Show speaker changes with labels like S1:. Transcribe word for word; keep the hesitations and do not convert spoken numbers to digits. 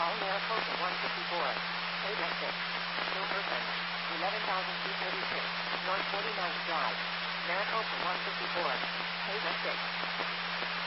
S1: Call Mariposa one fifty-four. eight oh six. No person. eleven thousand two hundred thirty-six. North forty-ninth Drive. Mariposa one fifty-four. eight oh six.